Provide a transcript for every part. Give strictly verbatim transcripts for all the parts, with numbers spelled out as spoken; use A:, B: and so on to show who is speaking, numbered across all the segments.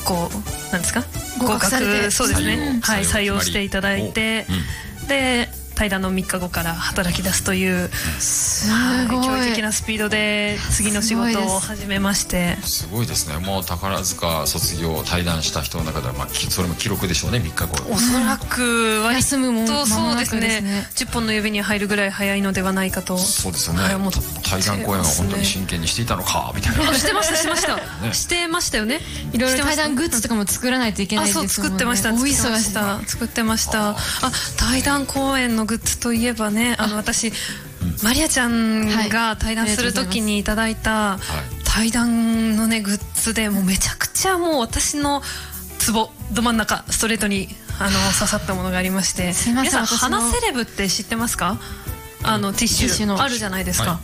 A: こうなんですか合格されてそうですね、はい、採用していただいて、うん、で対談のみっかごから働き出すというすごい驚異的なスピードで次の仕事を始めまして、
B: すごいですね。もう宝塚卒業対談した人の中では、まあ、それも記録でしょうね。みっかご
A: おそらく割とそうですね、じゅっぽんの指に入るぐらい早いのではないかと。
B: そうですよね、はい、対談公演は本当に真剣にしていたのかみたいな。
A: してましたしてました、ね、してましたよね。
C: いろいろ対談グッズとかも作らないといけないですもんね。
A: あ、そう作ってました作ってました作ってました。あ、対談公演のグッズといえばね、あの私マリアちゃんが対談する時にいただいた対談のねグッズで、もうめちゃくちゃもう私のツボど真ん中ストレートにあの刺さったものがありまして、皆さん花セレブって知ってますか？あのティッシュあるじゃないですか、はい、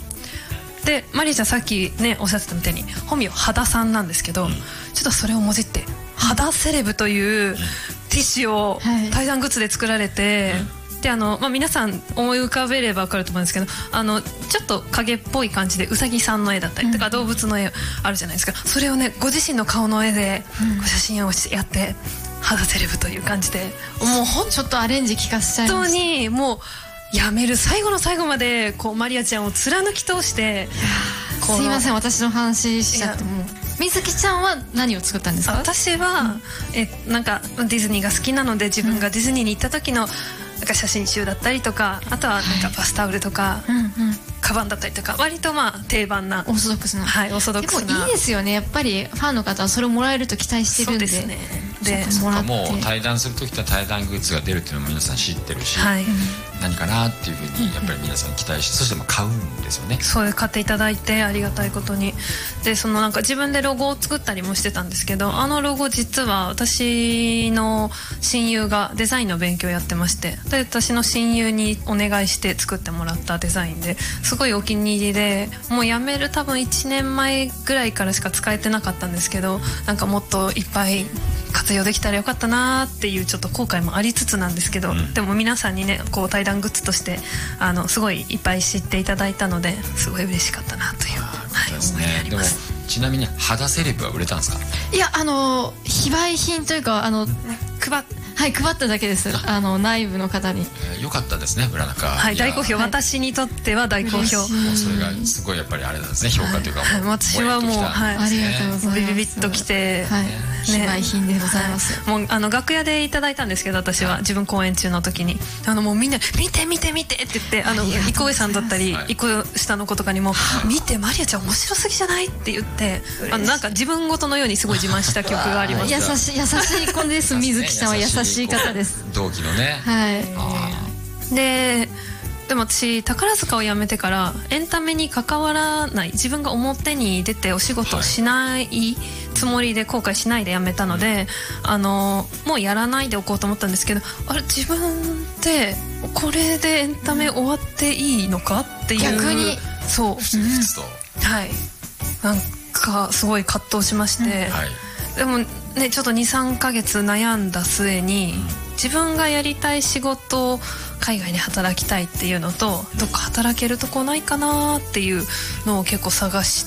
A: でマリアちゃんさっきねおっしゃってたみたいに本名肌さんなんですけど、うん、ちょっとそれをもじって肌セレブというティッシュを対談グッズで作られて、うんであのまあ、皆さん思い浮かべれば分かると思うんですけど、あのちょっと影っぽい感じでうさぎさんの絵だったりとか、うん、動物の絵あるじゃないですか。それをねご自身の顔の絵でご写真をやって、うん、肌セレブという感じで、もうほん
C: ちょっとアレンジ聞かせちゃいま
A: 本
C: した。
A: 当にもうやめる最後の最後までこうマリアちゃんを貫き通して、
C: すいません私の話しちゃっても。水木ちゃんは何を作ったんですか？
A: 私は、うん、えなんかディズニーが好きなので、自分がディズニーに行った時のなんか写真集だったりとか、あとはなんかバスタオルとか、はい、うんうん、カバンだったりとか、割とまあ定番な
C: オーソドックスな、
A: はい、オーソドックスな。
C: でもいいですよね、やっぱりファンの方はそれをもらえると期待してるんで。
A: そうですね。
B: でもらってもう対談する時は対談グッズが出るっていうのも皆さん知ってるし、はい、何かなっていうふうにやっぱり皆さん期待して、そしても買うんですよね。
A: そう買っていただいてありがたいことに。でそのなんか自分でロゴを作ったりもしてたんですけど、あのロゴ実は私の親友がデザインの勉強をやってまして、で私の親友にお願いして作ってもらったデザインですごいお気に入りで、もう辞める多分いちねんまえぐらいからしか使えてなかったんですけど、なんかもっといっぱい活用できたらよかったなっていうちょっと後悔もありつつなんですけど、うん、でも皆さんにねこう対談グッズとしてあのすごいいっぱい知っていただいたので、すごい嬉しかったなという、はい、思いがあります。
B: でもちなみに肌セレブは売れたんですか？
C: いやあの非売品というかあの配っはい配っただけです。あの内部の方に。
B: 良かったですね、村中。
A: はい、大好評、はい、私にとっては大好評。も
B: うそれがすごいやっぱりあれなんですね、評価というか、
A: はい、私はもう、はい、
C: ありがとうございます。
A: ビビビッときて、
C: はい、非売品でございます。
A: もうあの楽屋でいただいたんですけど、私は自分公演中の時にあのもうみんな見て見て見てって言って、あの一個上さんだったり一個下の子とかにも見てマリアちゃん面白すぎじゃないって言って、あのなんか自分ごとのようにすごい自慢した曲があります。
C: 優しい優しい子です。水木さんは優しい方です。
B: 同期のね。
C: はい。
A: ででも私宝塚を辞めてからエンタメに関わらない、自分が表に出てお仕事をしないつもりで後悔しないで辞めたので、あのもうやらないでおこうと思ったんですけど、あれ自分ってこれでエンタメ終わっていいのかっていう、
C: 逆に
A: そう、
B: ふつふつと、
A: はい、なんかすごい葛藤しまして、うん、はい、でもねちょっと にさんかげつ悩んだ末に、うん、自分がやりたい仕事を海外で働きたいっていうのと、どっか働けるとこないかなっていうのを結構探して、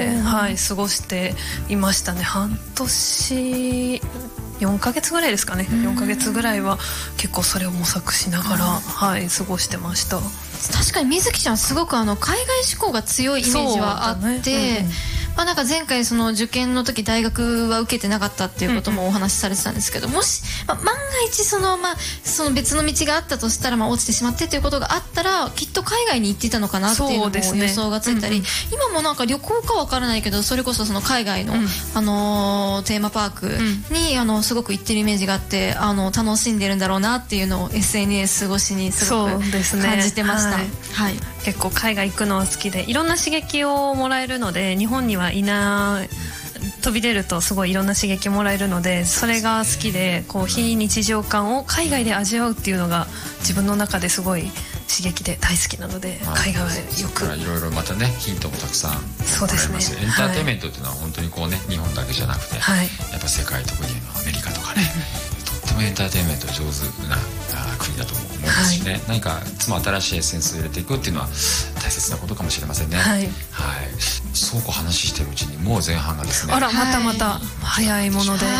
A: はい、過ごしていましたね。半年よんかげつぐらいですかね。よんかげつぐらいは結構それを模索しながら、はい、過ごしてました。
C: 確かに水木ちゃんすごくあの海外志向が強いイメージはあって、まあ、なんか前回その受験の時大学は受けてなかったっていうこともお話しされてたんですけど、もし、まあ、万が一その、まあ、その別の道があったとしたら、まあ、落ちてしまってということがあったらきっと海外に行ってたのかなっていうのも予想がついたり、ね、うんうん、今もなんか旅行かわからないけどそれこそその海外の、うん、あのー、テーマパークに、うん、あのすごく行ってるイメージがあって、あの楽しんでるんだろうなっていうのを エスエヌエス 越しにすごく感じてました。はいはい、
A: 結構海外行くのは好きでいろんな刺激をもらえるので、日本にはいない飛び出るとすごいいろんな刺激もらえるので、それが好きで、こう非日常感を海外で味わうっていうのが自分の中ですごい刺激で大好きなので、海外はよく
B: いろいろまたねヒントもたくさんもらえます。
A: そうですね、
B: エンターテインメントっていうのは本当にこうね、日本だけじゃなくて、はい、やっぱ世界、特にアメリカとかね、とってもエンターテインメント上手な国だと思いますしね、はい、何かいつも新しいエッセンスを入れていくっていうのは大切なことかもしれませんね。はい、はい、そうこう話してるうちにもう前半がですね、
A: あらまたまた早いもので、